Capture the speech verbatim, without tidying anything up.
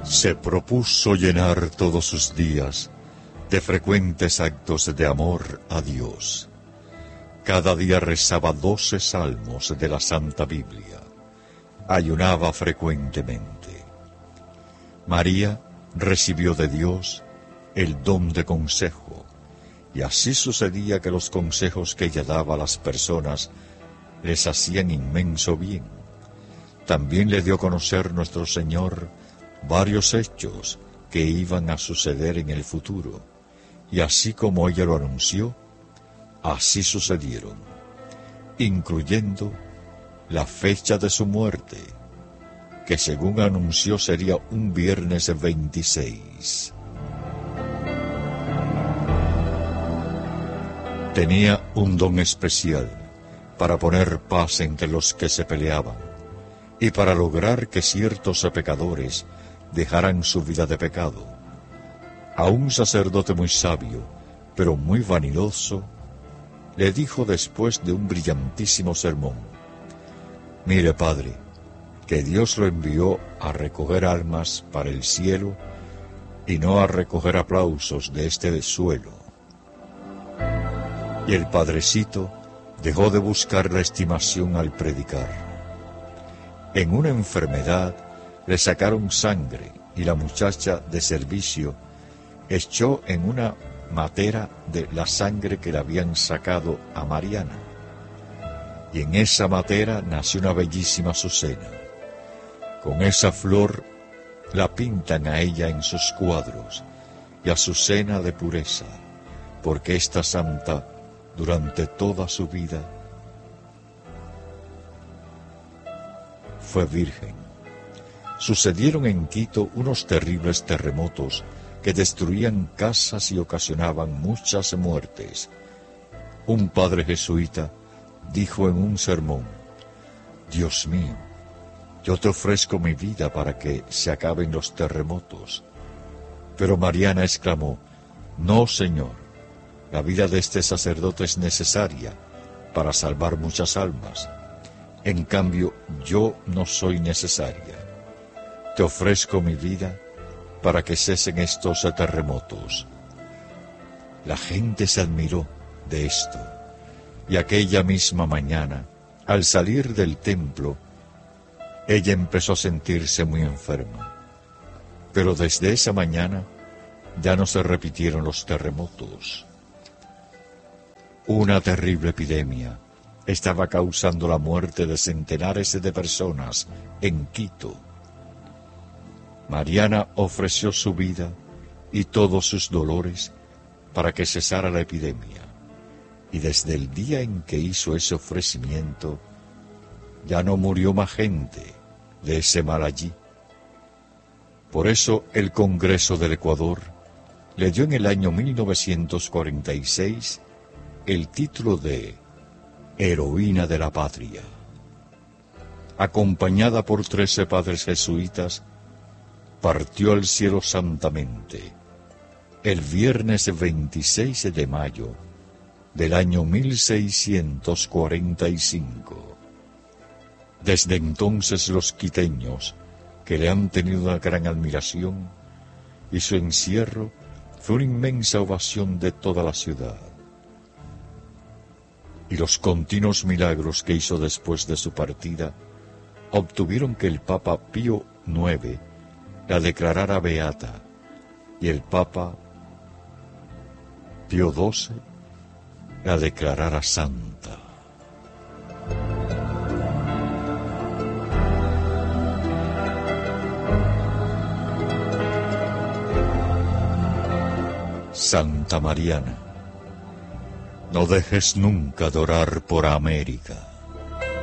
Se propuso llenar todos sus días de frecuentes actos de amor a Dios. Cada día rezaba doce salmos de la Santa Biblia. Ayunaba frecuentemente. María recibió de Dios el don de consejo, y así sucedía que los consejos que ella daba a las personas les hacían inmenso bien. También le dio a conocer nuestro Señor varios hechos que iban a suceder en el futuro, y así como ella lo anunció, así sucedieron, incluyendo la fecha de su muerte, que según anunció sería un viernes veintiséis. Tenía un don especial para poner paz entre los que se peleaban y para lograr que ciertos pecadores dejaran su vida de pecado. A un sacerdote muy sabio, pero muy vanidoso, le dijo después de un brillantísimo sermón: «Mire, padre, que Dios lo envió a recoger almas para el cielo y no a recoger aplausos de este suelo». Y el padrecito dejó de buscar la estimación al predicar. En una enfermedad le sacaron sangre y la muchacha de servicio echó en una matera de la sangre que le habían sacado a Mariana. Y en esa matera nació una bellísima azucena. Con esa flor la pintan a ella en sus cuadros, y azucena de pureza, porque esta santa, durante toda su vida, fue virgen. Sucedieron en Quito unos terribles terremotos que destruían casas y ocasionaban muchas muertes. Un padre jesuita dijo en un sermón: «Dios mío, yo te ofrezco mi vida para que se acaben los terremotos». Pero Mariana exclamó: «No, Señor, la vida de este sacerdote es necesaria para salvar muchas almas. En cambio, yo no soy necesaria. Te ofrezco mi vida para que cesen estos terremotos». La gente se admiró de esto, y aquella misma mañana, al salir del templo, ella empezó a sentirse muy enferma. Pero desde esa mañana ya no se repitieron los terremotos. Una terrible epidemia estaba causando la muerte de centenares de personas en Quito. Mariana ofreció su vida y todos sus dolores para que cesara la epidemia, y desde el día en que hizo ese ofrecimiento, ya no murió más gente de ese mal allí. Por eso el Congreso del Ecuador le dio en el año mil novecientos cuarenta y seis el título de Heroína de la Patria. Acompañada por trece padres jesuitas, partió al cielo santamente el viernes veintiséis de mayo del año mil seiscientos cuarenta y cinco. Desde entonces los quiteños, que le han tenido una gran admiración, y su encierro fue una inmensa ovación de toda la ciudad. Y los continuos milagros que hizo después de su partida obtuvieron que el Papa Pío noveno la declarara beata, y el Papa Pío doce la declarara santa. Santa Mariana, no dejes nunca de orar por América.